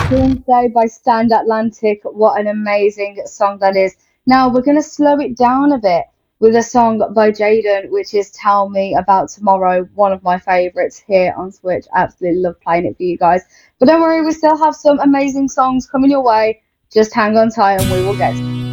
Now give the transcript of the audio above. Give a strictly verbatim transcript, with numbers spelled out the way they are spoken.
Doomsday by Stand Atlantic. What an amazing song that is. Now we're going to slow it down a bit with a song by Jaden, which is Tell Me About Tomorrow, one of my favorites here on Switch. Absolutely love playing it for you guys. But don't worry, we still have some amazing songs coming your way. Just hang on tight and we will get